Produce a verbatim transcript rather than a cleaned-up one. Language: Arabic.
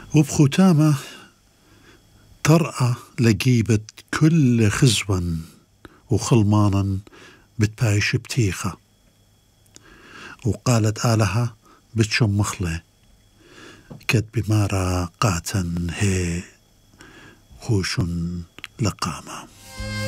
وبختامة ترأى لقيبة كل خزوا وخلمانا بتبايش بتيخة، وقالت آلها بتشم مخلة كد بمارا قاتن هي خوش لقامة.